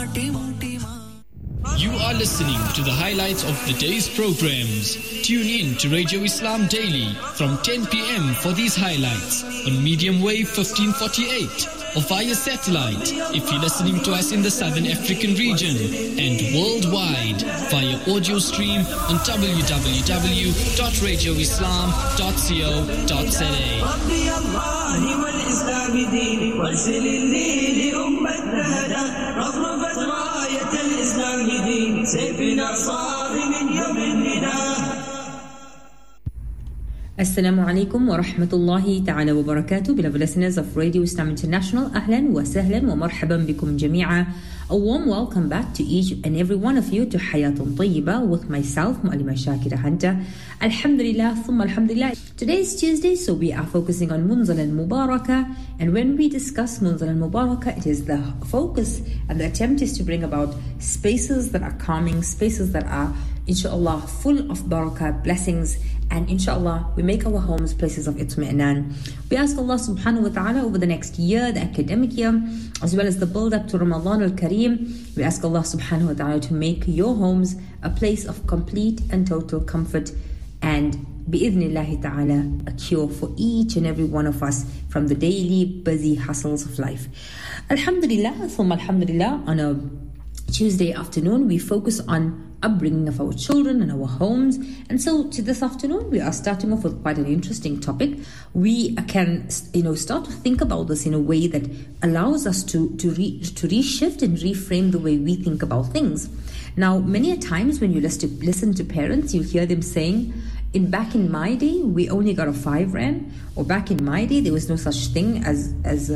You are listening to the highlights of the day's programs. Tune in to Radio Islam Daily from 10 p.m. for these highlights on medium wave 1548 or via satellite if you're listening to us in the Southern African region, and worldwide via audio stream on www.radioislam.co.za. Assalamu alaikum wa rahmatullahi ta'ala wa barakatuh. Beloved listeners of Radio Islam International, ahlan wa sahlan wa marhaban bikum jami'a. A warm welcome back to each and every one of you to Hayatun Tayyiba with myself, Mu'alima Shakira Hunter. Alhamdulillah, thumma alhamdulillah. Today is Tuesday, so we are focusing on Munzal al-Mubarakah. And when we discuss Munzal al-Mubarakah, it is the focus and the attempt is to bring about spaces that are calming, spaces that are, inshallah, full of barakah, blessings, and inshallah, we make our homes places of itmi'nan. We ask Allah subhanahu wa ta'ala over the next year, the academic year, as well as the build-up to Ramadan al-Kareem, we ask Allah subhanahu wa ta'ala to make your homes a place of complete and total comfort, and bi'idhnillahi ta'ala, a cure for each and every one of us from the daily busy hustles of life. Alhamdulillah, thumma alhamdulillah, on a Tuesday afternoon, we focus on upbringing of our children and our homes. And so to this afternoon, we are starting off with quite an interesting topic. We can, start to think about this in a way that allows us to reshift and reframe the way we think about things. Now, many a times when you listen to parents, you hear them saying, back in my day, we only got a 5 rand, or back in my day, there was no such thing as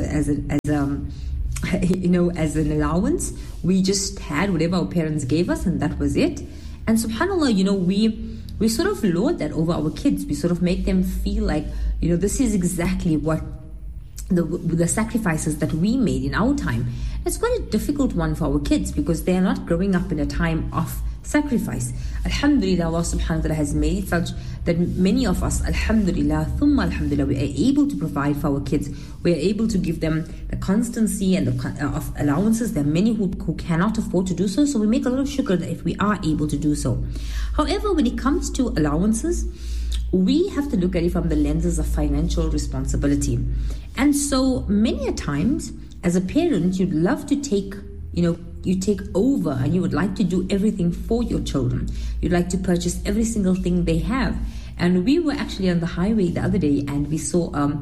an allowance. We just had whatever our parents gave us, and that was it. And subhanAllah, we sort of lord that over our kids. We sort of make them feel like, this is exactly what the sacrifices that we made in our time. It's quite a difficult one for our kids because they are not growing up in a time of sacrifice. Alhamdulillah, Allah subhanahu wa ta'ala has made it such that many of us, alhamdulillah, thumma alhamdulillah, we are able to provide for our kids. We are able to give them the constancy and of allowances. There are many who cannot afford to do so, so we make a lot of shukr that if we are able to do so. However, when it comes to allowances, we have to look at it from the lenses of financial responsibility. And so many a times, as a parent, you'd love to take you take over and you would like to do everything for your children. You'd like to purchase every single thing they have. And we were actually on the highway the other day and we saw a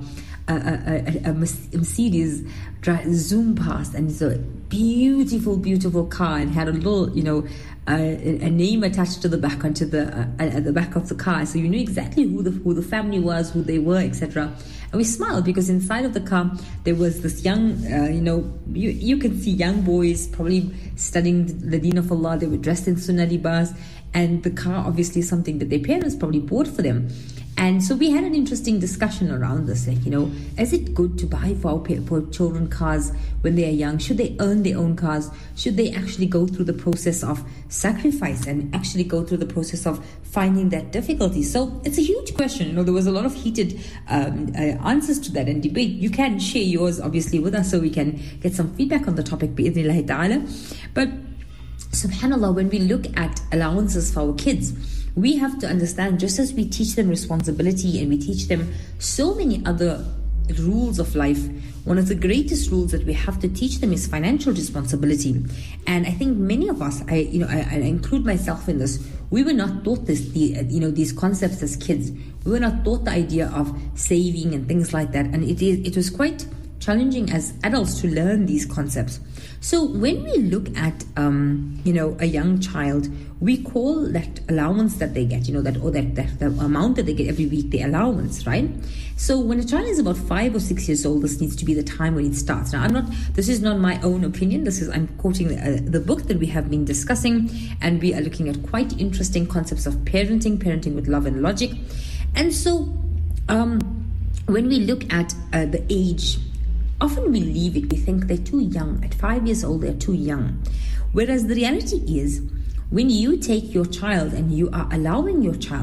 Mercedes zoom past, and it's a beautiful, beautiful car and had a little, a name attached to the back onto the back of the car, so you knew exactly who the family was, who they were, etc. And we smiled because inside of the car there was this young, you can see young boys probably studying the deen of Allah. They were dressed in sunnah libas, and the car obviously is something that their parents probably bought for them. And so we had an interesting discussion around this, is it good to buy for our children cars when they are young? Should they earn their own cars? Should they actually go through the process of sacrifice and actually go through the process of finding that difficulty? So it's a huge question. There was a lot of heated answers to that and debate. You can share yours obviously with us so we can get some feedback on the topic, bi'idhnillahi ta'ala. But subhanAllah, when we look at allowances for our kids, we have to understand, just as we teach them responsibility and we teach them so many other rules of life, one of the greatest rules that we have to teach them is financial responsibility. And I think many of us, I include myself in this, we were not taught these concepts as kids. We were not taught the idea of saving and things like that. And it was quite challenging as adults to learn these concepts. So when we look at a young child, we call that allowance that they get, that the amount that they get every week, the allowance, right? So when a child is about 5 or 6 years old, this needs to be the time when it starts. Now, this is not my own opinion. I'm quoting the book that we have been discussing, and we are looking at quite interesting concepts of parenting with love and logic. And so when we look at the age, often we leave it, we think they're too young. At 5 years old, they're too young. Whereas the reality is, when you take your child and you are allowing your child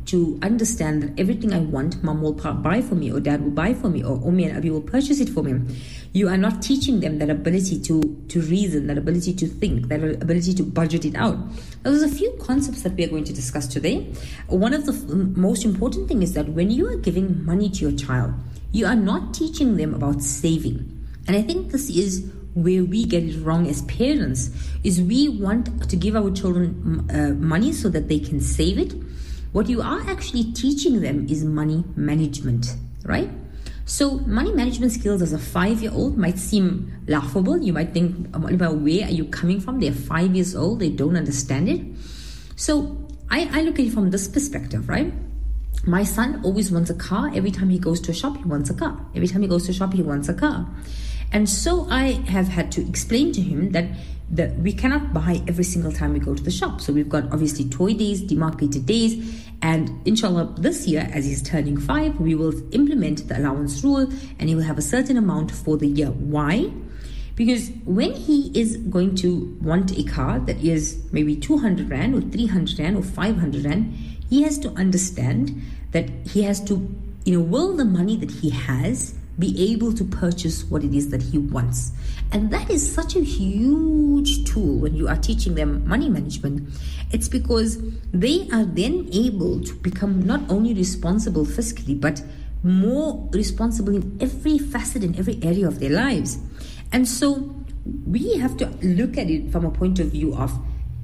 to understand that everything I want, mom will buy for me, or dad will buy for me, or Ummi and Abi will purchase it for me. You are not teaching them that ability to reason, that ability to think, that ability to budget it out. Now, there's a few concepts that we are going to discuss today. One of the most important thing is that when you are giving money to your child, you are not teaching them about saving. And I think this is where we get it wrong as parents, is we want to give our children money so that they can save it. What you are actually teaching them is money management, right? So money management skills as a 5-year-old might seem laughable. You might think, about where are you coming from? They're 5 years old. They don't understand it. So I look at it from this perspective, right? My son always wants a car. Every time he goes to a shop, he wants a car. Every time he goes to a shop, he wants a car. And so I have had to explain to him that we cannot buy every single time we go to the shop. So we've got obviously toy days, demarcated days, and inshallah this year, as he's turning 5, we will implement the allowance rule, and he will have a certain amount for the year. Why? Because when he is going to want a car that is maybe 200 Rand or 300 Rand or 500 Rand, he has to understand that he has to, will the money that he has be able to purchase what it is that he wants. And that is such a huge tool when you are teaching them money management. It's because they are then able to become not only responsible fiscally, but more responsible in every facet, in every area of their lives. And so we have to look at it from a point of view of,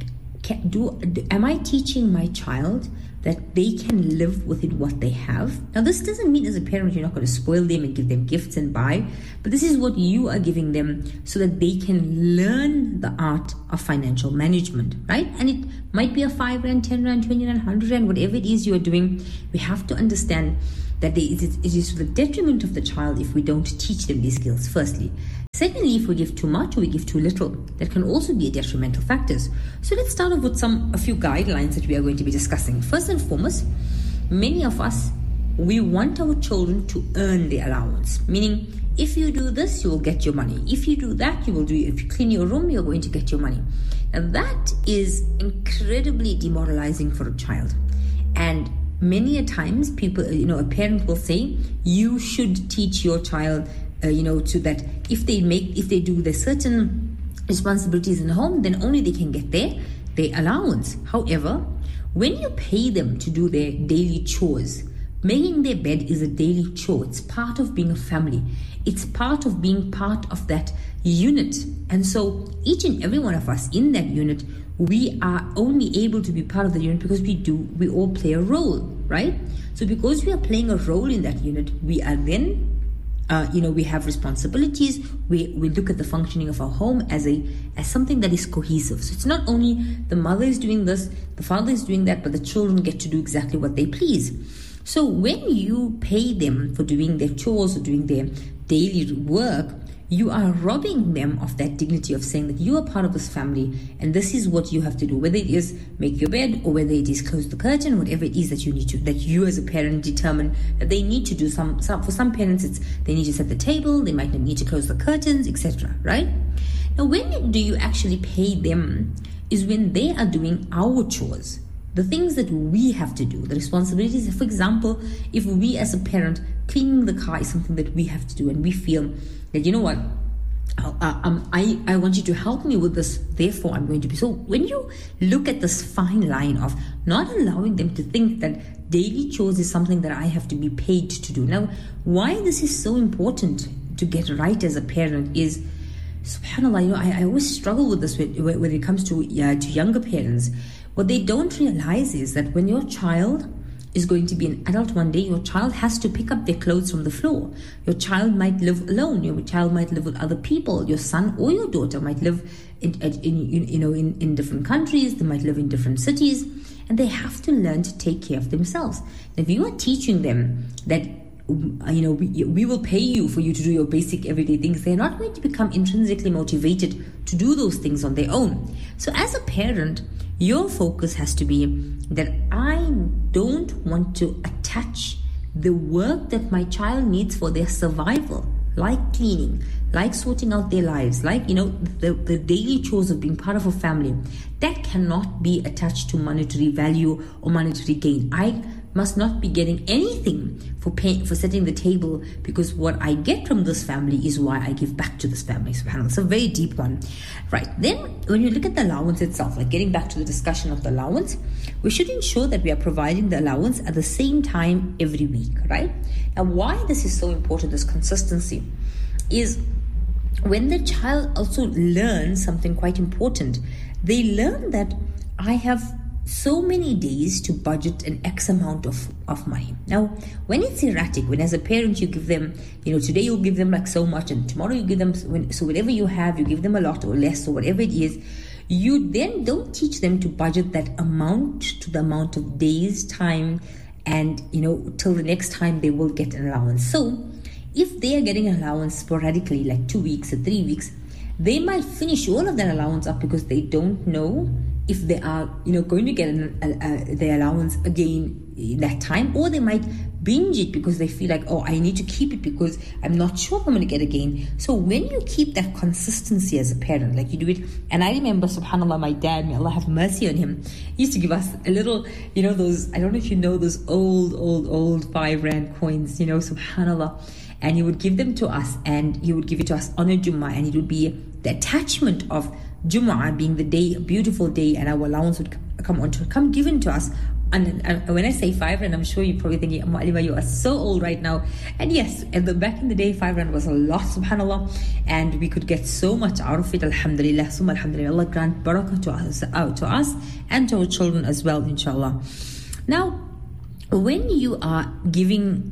am I teaching my child that they can live within what they have? Now, this doesn't mean as a parent you're not going to spoil them and give them gifts and buy, but this is what you are giving them so that they can learn the art of financial management, right? And it might be a 5 Rand, 10 Rand, 20 Rand, 100 Rand, whatever it is you are doing. We have to understand that it is to the detriment of the child if we don't teach them these skills, firstly. Secondly, if we give too much or we give too little, that can also be a detrimental factors. So let's start off with a few guidelines that we are going to be discussing. First and foremost, many of us, we want our children to earn their allowance. Meaning, if you do this, you will get your money. If you do that, you will do it. If you clean your room, you're going to get your money. And that is incredibly demoralizing for a child. And many a times people, a parent will say, you should teach your child to that if they do the certain responsibilities in the home, then only they can get their allowance. However, when you pay them to do their daily chores, making their bed is a daily chore. It's part of being a family. It's part of being part of that unit. And so each and every one of us in that unit, we are only able to be part of the unit because we all play a role, right? So because we are playing a role in that unit, we are then we have responsibilities. We look at the functioning of our home as something that is cohesive. So it's not only the mother is doing this, the father is doing that, but the children get to do exactly what they please. So when you pay them for doing their chores or doing their daily work, you are robbing them of that dignity of saying that you are part of this family and this is what you have to do, whether it is make your bed or whether it is close the curtain, whatever it is that you as a parent determine that they need to do. For some parents, they need to set the table, they might need to close the curtains, etc. Right? Now, when do you actually pay them is when they are doing our chores. The things that we have to do, the responsibilities. For example, if we as a parent, cleaning the car is something that we have to do and we feel that, you know what, I want you to help me with this, therefore I'm going to be. So when you look at this fine line of not allowing them to think that daily chores is something that I have to be paid to do. Now, why this is so important to get right as a parent is, subhanAllah, I always struggle with this when it comes to younger parents. What they don't realize is that when your child is going to be an adult one day, your child has to pick up their clothes from the floor. Your child might live alone. Your child might live with other people. Your son or your daughter might live in different countries. They might live in different cities, and they have to learn to take care of themselves. Now, if you are teaching them that we will pay you for you to do your basic everyday things, they're not going to become intrinsically motivated to do those things on their own. So as a parent, your focus has to be that I don't want to attach the work that my child needs for their survival, like cleaning, like sorting out their lives, like, the daily chores of being part of a family. That cannot be attached to monetary value or monetary gain. must not be getting anything for setting the table, because what I get from this family is why I give back to this family. SubhanAllah. It's a very deep one. Right. Then when you look at the allowance itself, like getting back to the discussion of the allowance, we should ensure that we are providing the allowance at the same time every week, right? Now, why this is so important, this consistency, is when the child also learns something quite important. They learn that I have so many days to budget an X amount of money. Now, when it's erratic, when as a parent you give them, today you'll give them like so much, and tomorrow you give them, so whatever you have, you give them a lot or less or whatever it is, you then don't teach them to budget that amount to the amount of days, time, and, till the next time they will get an allowance. So, if they are getting an allowance sporadically, like 2 weeks or 3 weeks, they might finish all of that allowance up because they don't know if they are, going to get their allowance again in that time, or they might binge it because they feel like, oh, I need to keep it because I'm not sure if I'm going to get again. So when you keep that consistency as a parent, like you do it, and I remember, subhanAllah, my dad, may Allah have mercy on him, he used to give us a little, those, I don't know if you know those old 5 Rand coins, subhanAllah. And he would give them to us, and he would give it to us on a Jummah, and it would be the attachment of Jummah being the day, a beautiful day, and our allowance would come given to us. And when I say 5 Rand, I'm sure you're probably thinking, Alima, you are so old right now. And yes, back in the day, 5 Rand was a lot, subhanAllah, and we could get so much out of it, alhamdulillah, summa alhamdulillah. Allah grant barakah to us and to our children as well, inshallah. Now, when you are giving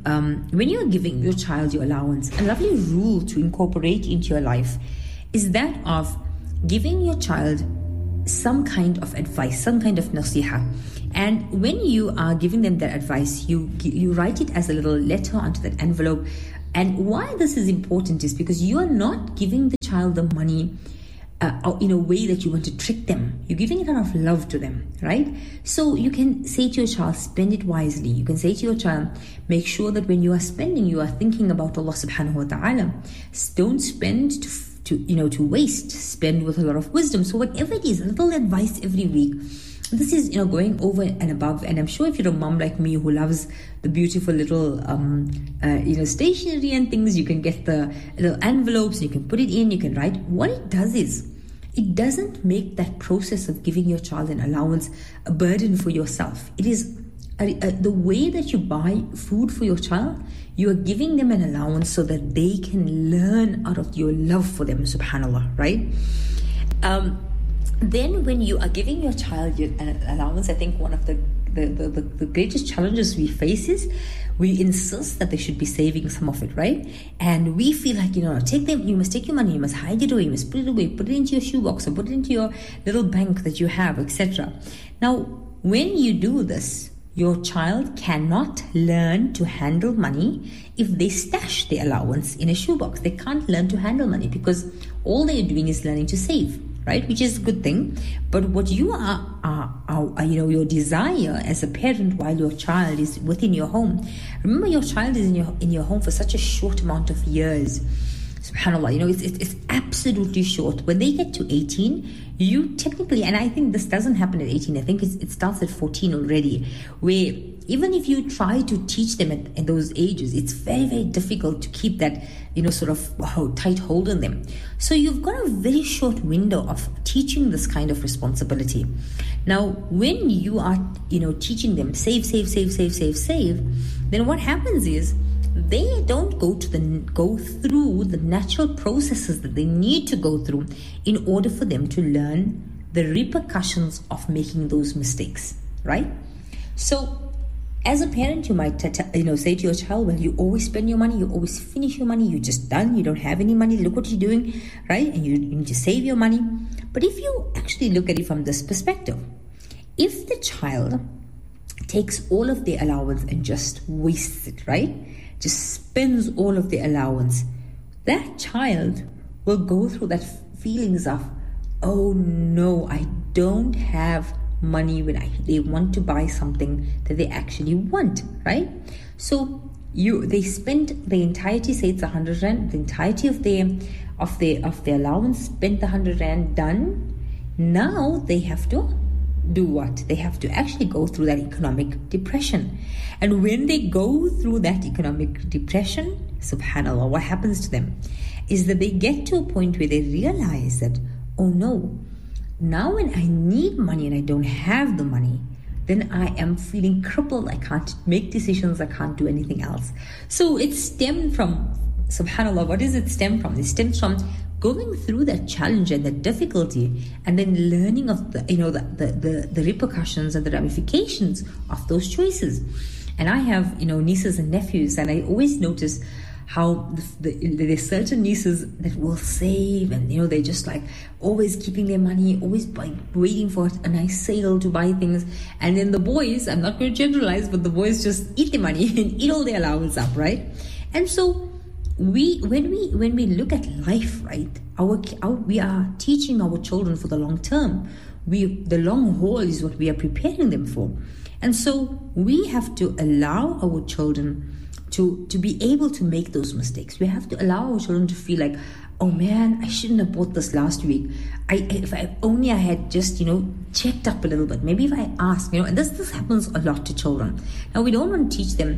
your child your allowance, a lovely rule to incorporate into your life is that of giving your child some kind of advice, some kind of nasiha. And when you are giving them that advice, you write it as a little letter onto that envelope. And why this is important is because you are not giving the child the money in a way that you want to trick them. You're giving it out of love to them, right? So you can say to your child, spend it wisely. You can say to your child, make sure that when you are spending, you are thinking about Allah subhanahu wa ta'ala. Don't spend to waste. Spend with a lot of wisdom. So whatever it is, a little advice every week. This is, going over and above. And I'm sure if you're a mom like me who loves the beautiful little, stationery and things, you can get the little envelopes, you can put it in, you can write. What it does is, it doesn't make that process of giving your child an allowance a burden for yourself. It is the way that you buy food for your child, you are giving them an allowance so that they can learn out of your love for them, subhanAllah, right? Then when you are giving your child an allowance, I think one of the greatest challenges we face is we insist that they should be saving some of it, right? And we feel like, you must take your money, you must hide it away, you must put it away, put it into your shoebox or put it into your little bank that you have, etc. Now, when you do this, your child cannot learn to handle money if they stash their allowance in a shoebox. They can't learn to handle money because all they're doing is learning to save, right? Which is a good thing. But what you are your desire as a parent while your child is within your home. Remember, your child is in your home for such a short amount of years. SubhanAllah, it's absolutely short. When they get to 18, you technically, and I think this doesn't happen at 18, I think it starts at 14 already, where even if you try to teach them at those ages, it's very, very difficult to keep that, sort of tight hold on them. So you've got a very short window of teaching this kind of responsibility. Now, when you are, teaching them save, then what happens is they don't go through the natural processes that they need to go through in order for them to learn the repercussions of making those mistakes, right? So, as a parent, you might say to your child, well, you always spend your money, you always finish your money, you're just done, you don't have any money, look what you're doing, right? And you need to save your money. But if you actually look at it from this perspective, if the child takes all of their allowance and just wastes it, right? Just spends all of the allowance, that child will go through that feelings of, oh no, I don't have money when they want to buy something that they actually want, right? So they spend the entirety, say it's 100 Rand, the entirety of their allowance, spent the 100 Rand, done. Now they have to do what? They have to actually go through that economic depression. And when they go through that economic depression, subhanAllah, what happens to them is that they get to a point where they realize that, oh no, now when I need money and I don't have the money, then I am feeling crippled. I can't make decisions. I can't do anything else. So it stemmed from, subhanAllah, what does it stem from? It stems from going through that challenge and that difficulty, and then learning of the repercussions and the ramifications of those choices. And I have nieces and nephews, and I always notice how there's certain nieces that will save, and they're just like always keeping their money, always waiting for a nice sale to buy things. And then the boys, I'm not going to generalize, but the boys just eat their money and eat all their allowance up, right? And so when we look at life, right, we are teaching our children for the long term. The long haul is what we are preparing them for. And so we have to allow our children to be able to make those mistakes. We have to allow our children to feel like, oh man, I shouldn't have bought this last week. If I had just, checked up a little bit. Maybe if I ask, and this happens a lot to children. Now, we don't want to teach them,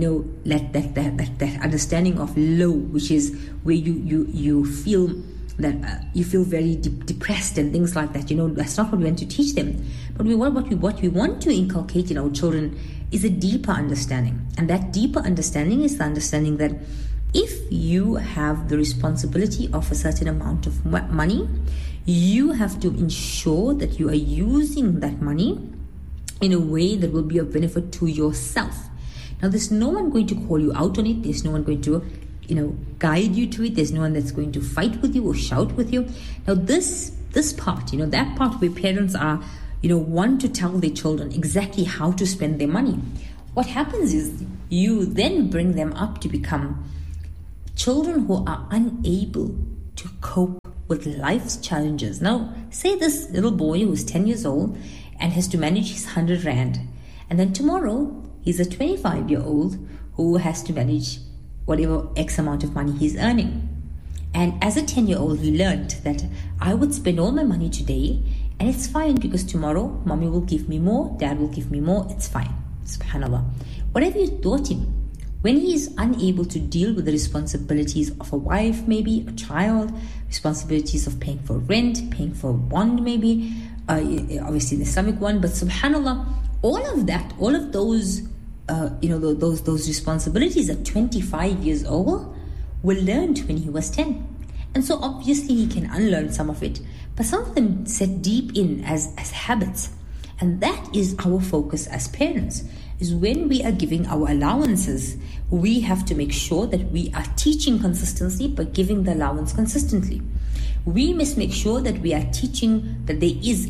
that understanding of low, which is where you feel that you feel very depressed and things like that. That's not what we want to teach them. But what we want to inculcate in our children is a deeper understanding. And that deeper understanding is the understanding that if you have the responsibility of a certain amount of money, you have to ensure that you are using that money in a way that will be of benefit to yourself. Now, there's no one going to call you out on it. There's no one going to, guide you to it. There's no one that's going to fight with you or shout with you. Now, this part, that part where parents are, want to tell their children exactly how to spend their money. What happens is you then bring them up to become children who are unable to cope with life's challenges. Now, say this little boy who's 10 years old and has to manage his 100 rand. And then tomorrow, he's a 25-year-old who has to manage whatever X amount of money he's earning. And as a 10-year-old, he learned that I would spend all my money today, and it's fine because tomorrow, mommy will give me more, dad will give me more, it's fine. SubhanAllah. Whatever you taught him, when he is unable to deal with the responsibilities of a wife, maybe a child, responsibilities of paying for rent, paying for a bond, maybe, obviously the Islamic one, but subhanAllah, all of those, those responsibilities at 25 years old were learned when he was 10. And so obviously he can unlearn some of it, but some of them set deep in as habits. And that is our focus as parents, is when we are giving our allowances, we have to make sure that we are teaching consistency by giving the allowance consistently. We must make sure that we are teaching that there is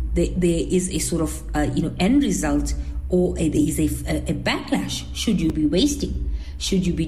a sort of end result, or there is a backlash should you be wasting. Should you be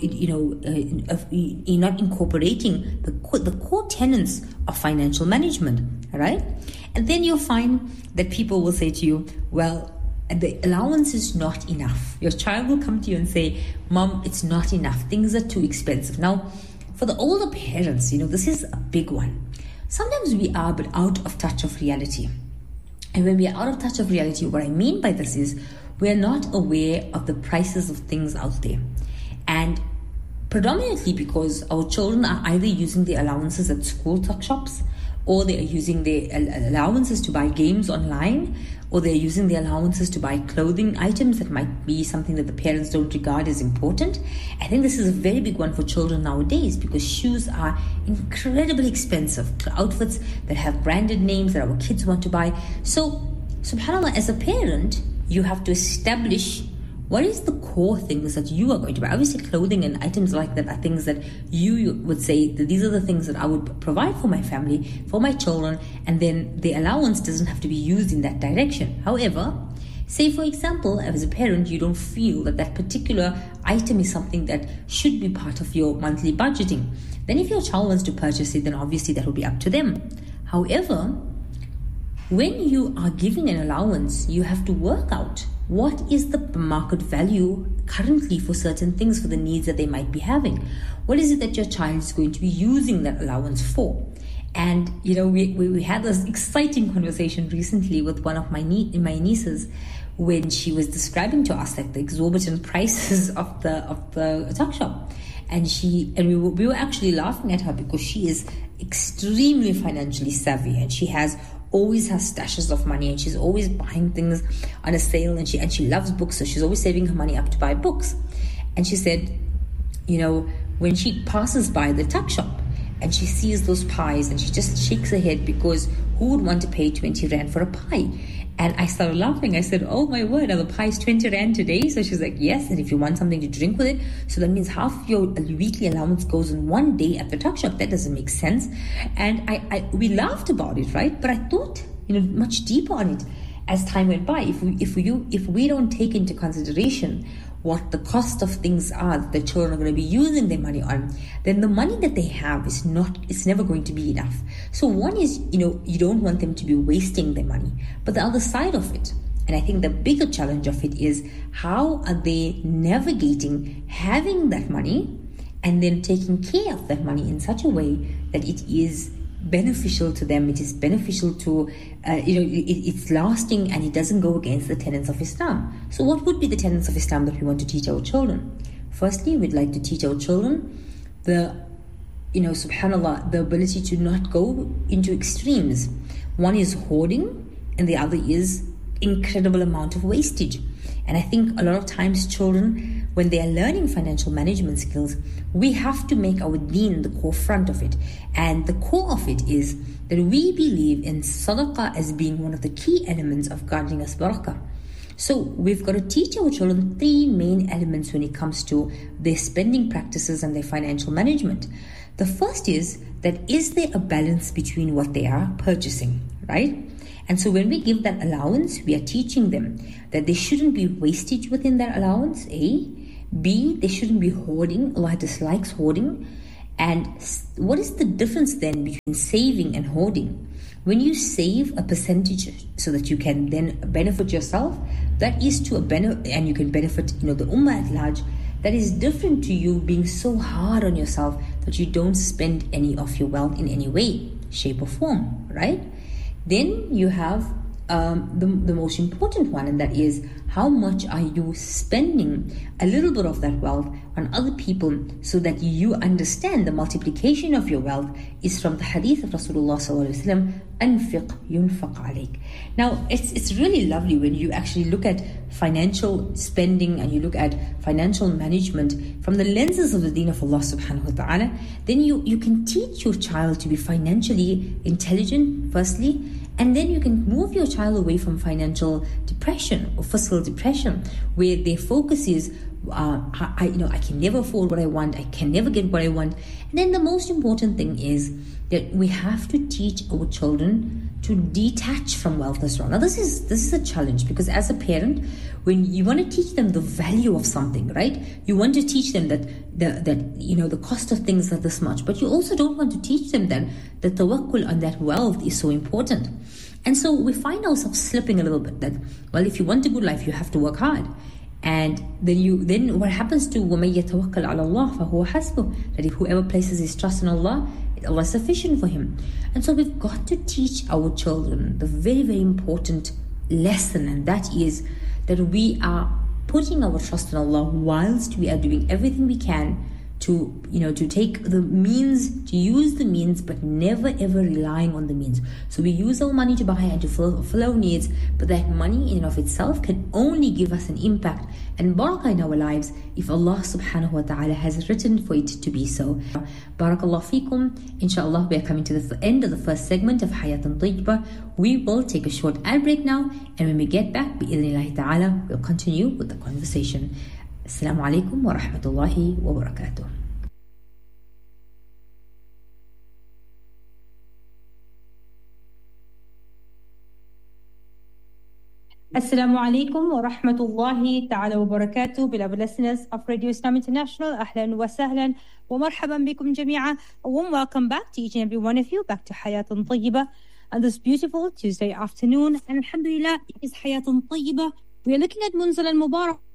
not incorporating the core tenets of financial management, right? And then you'll find that people will say to you, well, the allowance is not enough. Your child will come to you and say, Mom, it's not enough. Things are too expensive. Now, for the older parents, this is a big one. Sometimes we are a bit out of touch of reality. And when we are out of touch of reality, what I mean by this is we're not aware of the prices of things out there. And predominantly because our children are either using their allowances at school tuck shops, or they are using their allowances to buy games online, or they're using their allowances to buy clothing items that might be something that the parents don't regard as important. I think this is a very big one for children nowadays, because shoes are incredibly expensive. Outfits that have branded names that our kids want to buy. So, subhanAllah, as a parent, you have to establish what is the core things that you are going to buy. Obviously, clothing and items like that are things that you would say that these are the things that I would provide for my family, for my children, and then the allowance doesn't have to be used in that direction. However, say for example, as a parent, you don't feel that that particular item is something that should be part of your monthly budgeting. Then if your child wants to purchase it, then obviously that will be up to them. However, when you are giving an allowance, you have to work out what is the market value currently for certain things, for the needs that they might be having. What is it that your child is going to be using that allowance for? And, we had this exciting conversation recently with one of my nieces when she was describing to us like the exorbitant prices of the tuck shop. And we were actually laughing at her because she is extremely financially savvy, and she always has stashes of money, and she's always buying things on a sale, and she loves books, so she's always saving her money up to buy books. And she said, when she passes by the tuck shop and she sees those pies, and she just shakes her head because who would want to pay 20 Rand for a pie? And I started laughing. I said, oh my word, are the pies 20 Rand today? So she's like, yes, and if you want something to drink with it, so that means half of your weekly allowance goes in one day at the tuck shop. That doesn't make sense. And we laughed about it, right? But I thought, much deeper on it as time went by. If we don't take into consideration what the cost of things are that the children are going to be using their money on, then the money that they have it's never going to be enough. So one is, you don't want them to be wasting their money. But the other side of it, and I think the bigger challenge of it is, how are they navigating having that money and then taking care of that money in such a way that it is beneficial to them, it is beneficial to, it's lasting, and it doesn't go against the tenets of Islam. So what would be the tenets of Islam that we want to teach our children? Firstly, we'd like to teach our children subhanAllah, the ability to not go into extremes. One is hoarding, and the other is incredible amount of wastage. And I think a lot of times children, when they are learning financial management skills, we have to make our deen the core front of it. And the core of it is that we believe in sadaqah as being one of the key elements of granting us barakah. So we've got to teach our children 3 main elements when it comes to their spending practices and their financial management. The first is there a balance between what they are purchasing, right? And so when we give that allowance, we are teaching them that there shouldn't be wastage within that allowance, A. B, they shouldn't be hoarding. Allah dislikes hoarding. And what is the difference then between saving and hoarding? When you save a percentage so that you can then benefit yourself, that is to a benefit, and you can benefit the ummah at large. That is different to you being so hard on yourself that you don't spend any of your wealth in any way, shape or form, right? Then you have the most important one, and that is, how much are you spending a little bit of that wealth on other people, so that you understand the multiplication of your wealth is from the hadith of Rasulullah sallallahu alaihi wasallam, anfiq yunfaq alayk. Now it's really lovely when you actually look at financial spending and you look at financial management from the lenses of the deen of Allah subhanahu wa ta'ala. Then you can teach your child to be financially intelligent firstly, and then you can move your child away from financial depression or fiscal depression, where their focus is, I can never afford what I want, I can never get what I want. And then the most important thing is that we have to teach our children to detach from wealth as well. Now this is a challenge, because as a parent, when you want to teach them the value of something, right? You want to teach them that the cost of things are this much, but you also don't want to teach them that the tawakkul on that wealth is so important. And so we find ourselves slipping a little bit that, well, if you want a good life, you have to work hard. And then what happens to وَمَن يَتَوَكَّلْ عَلَى اللَّهِ فَهُوَ حَسْبُهُ, that if whoever places his trust in Allah, Allah is sufficient for him. And so we've got to teach our children the very, very important lesson, and that is that we are putting our trust in Allah whilst we are doing everything we can to take the means, to use the means, but never ever relying on the means. So we use our money to buy and to fill our needs, but that money in and of itself can only give us an impact and barakah in our lives if Allah subhanahu wa ta'ala has written for it to be so. Barakallah feekum. Inshallah, we are coming to the end of the first segment of Hayatun Tayyibah. We will take a short ad break now, and when we get back, bi'idhnillahi ta'ala, we'll continue with the conversation. Assalamu alaikum wa rahmatullahi wa barakatuh. Assalamu alaikum wa rahmatullahi ta'ala wa barakatuh. Beloved listeners of Radio Islam International, ahlan wa sahlan wa marhaban bikum jami'a. A warm welcome back to each and every one of you, back to Hayatun Tayyibah on this beautiful Tuesday afternoon. And alhamdulillah, it is Hayatun Tayyibah. We are looking at Munzal al-Mubarak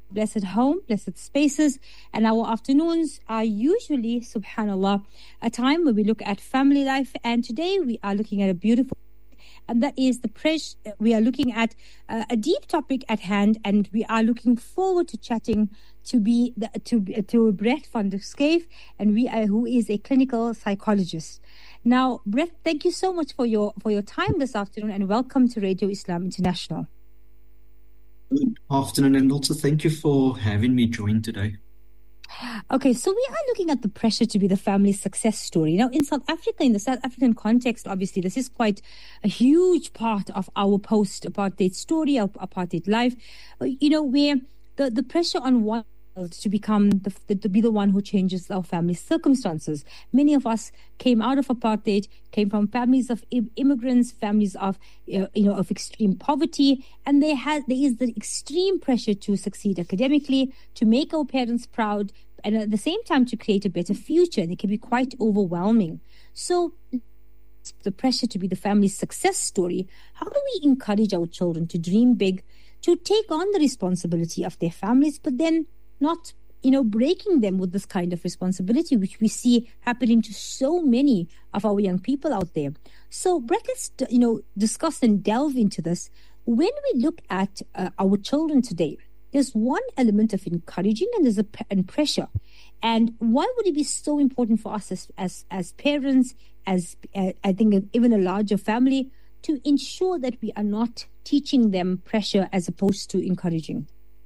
blessed home, blessed spaces. And our afternoons are usually, subhanAllah, a time where we look at family life. And today we are looking at a beautiful, and that is the pressure. We are looking at a deep topic at hand, and we are looking forward to chatting to Brett van der Schyff, and who is a clinical psychologist. Now, Brett, thank you so much for your time this afternoon, and welcome to Radio Islam International. Good afternoon, and also thank you for having me join today. Okay, so we are looking at the pressure to be the family success story. Now, in South Africa, in the South African context, obviously, this is quite a huge part of our post-apartheid story, our apartheid life, where the pressure on one to become to be the one who changes our family circumstances. Many of us came out of apartheid, came from families of immigrants, families of of extreme poverty, and there is the extreme pressure to succeed academically, to make our parents proud, and at the same time to create a better future. And it can be quite overwhelming. So the pressure to be the family's success story, how do we encourage our children to dream big, to take on the responsibility of their families, but then not, breaking them with this kind of responsibility, which we see happening to so many of our young people out there. So, Brett, let's, discuss and delve into this. When we look at our children today, there's one element of encouraging and there's and pressure. And why would it be so important for us as parents, as I think even a larger family, to ensure that we are not teaching them pressure as opposed to encouraging?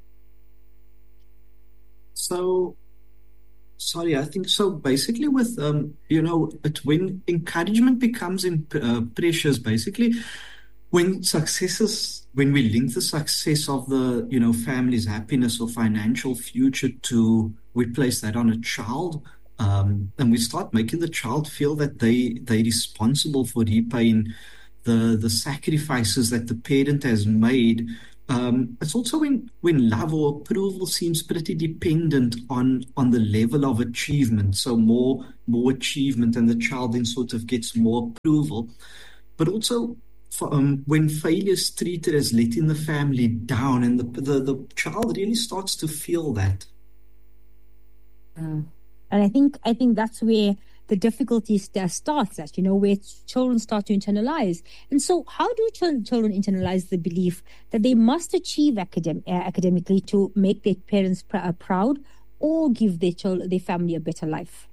So, sorry, I think so. Basically, with when encouragement becomes pressures, basically, when we link the success of the family's happiness or financial future we place that on a child, and we start making the child feel that they're responsible for repaying the sacrifices that the parent has made. It's also when love or approval seems pretty dependent on the level of achievement. So more achievement, and the child then sort of gets more approval. But also when failure is treated as letting the family down, and the child really starts to feel that. And I think that's where the difficulty starts at, where children start to internalize. And so how do children internalize the belief that they must achieve academically to make their parents proud or give their family a better life?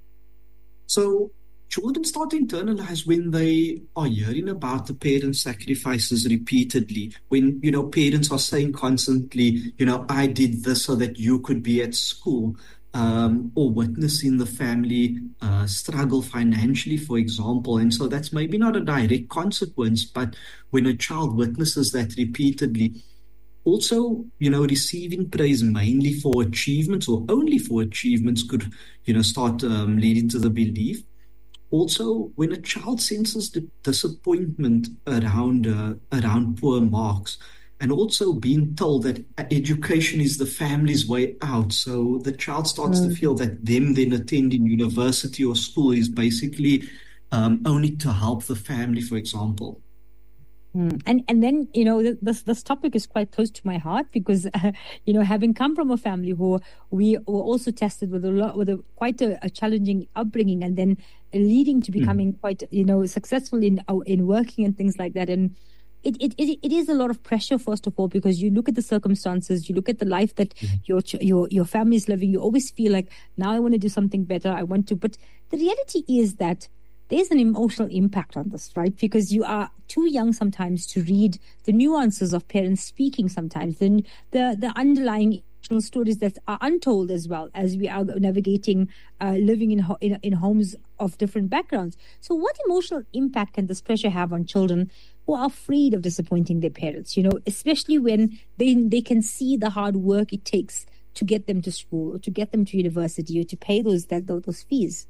So children start to internalize when they are hearing about the parents' sacrifices repeatedly. When, parents are saying constantly, I did this so that you could be at school. Or witnessing the family struggle financially, for example. And so that's maybe not a direct consequence, but when a child witnesses that repeatedly, also, receiving praise mainly for achievements or only for achievements could, start leading to the belief. Also, when a child senses the disappointment around poor marks, and also being told that education is the family's way out. So the child starts to feel that them then attending university or school is basically only to help the family, for example. And then, this topic is quite close to my heart because, having come from a family who we were also tested with quite a challenging upbringing, and then leading to becoming quite, successful in working and things like that. And it is a lot of pressure, first of all, because you look at the circumstances, you look at the life that your family is living. You always feel like, now I want to do something better. I want to, but the reality is that there's an emotional impact on this, right? Because you are too young sometimes to read the nuances of parents speaking sometimes, then the underlying stories that are untold, as well as we are navigating living in homes of different backgrounds. So what emotional impact can this pressure have on children who are afraid of disappointing their parents, especially when they can see the hard work it takes to get them to school or to get them to university or to pay those fees?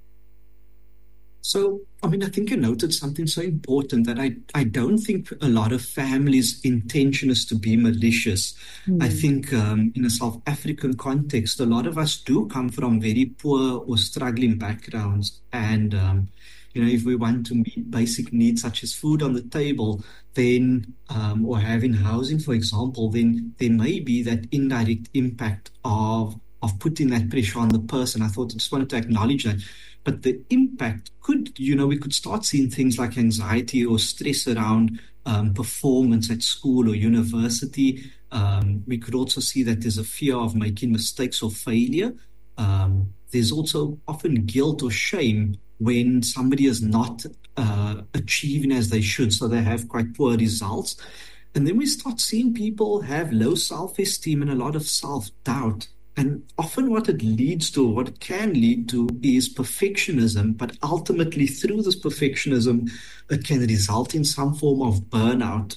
So, I think you noted something so important, that I don't think a lot of families' intention is to be malicious. I think in a South African context, a lot of us do come from very poor or struggling backgrounds. And, if we want to meet basic needs such as food on the table, then, or having housing, for example, then there may be that indirect impact of putting that pressure on the person. I just wanted to acknowledge that. But the impact could, we could start seeing things like anxiety or stress around performance at school or university. We could also see that there's a fear of making mistakes or failure. There's also often guilt or shame when somebody is not achieving as they should, so they have quite poor results. And then we start seeing people have low self-esteem and a lot of self-doubt. And often what it leads to, what it can lead to, is perfectionism. But ultimately, through this perfectionism, it can result in some form of burnout.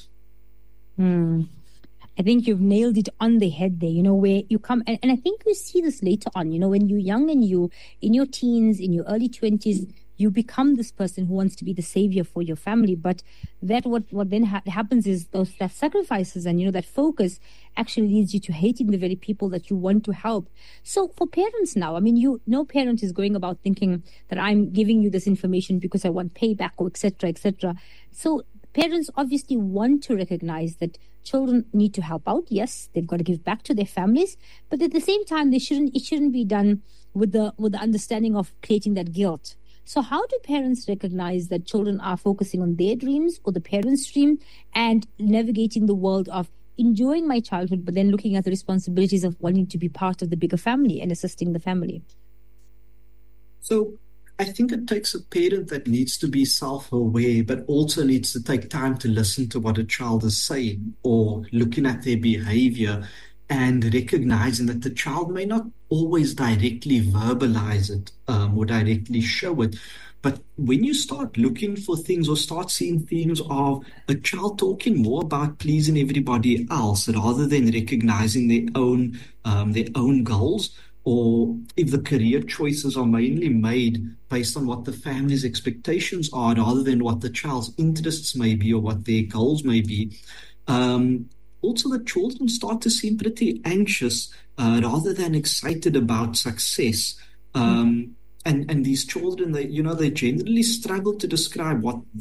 I think you've nailed it on the head there, where you come, and I think we see this later on, when you're young and you, in your teens, in your early 20s, you become this person who wants to be the savior for your family. But that what then happens is that sacrifices and, that focus actually leads you to hating the very people that you want to help. So for parents now, no parent is going about thinking that I'm giving you this information because I want payback or et cetera, et cetera. So parents obviously want to recognize that children need to help out. Yes, they've got to give back to their families, but at the same time, it shouldn't be done with the understanding of creating that guilt. So how do parents recognize that children are focusing on their dreams or the parents' dream and navigating the world of enjoying my childhood, but then looking at the responsibilities of wanting to be part of the bigger family and assisting the family? So I think it takes a parent that needs to be self-aware, but also needs to take time to listen to what a child is saying or looking at their behavior and recognizing that the child may not always directly verbalize it or directly show it. But when you start looking for things or start seeing themes of a child talking more about pleasing everybody else rather than recognizing their own goals, or if the career choices are mainly made based on what the family's expectations are rather than what the child's interests may be or what their goals may be, also the children start to seem pretty anxious rather than excited about success. And these children, they generally struggle to describe what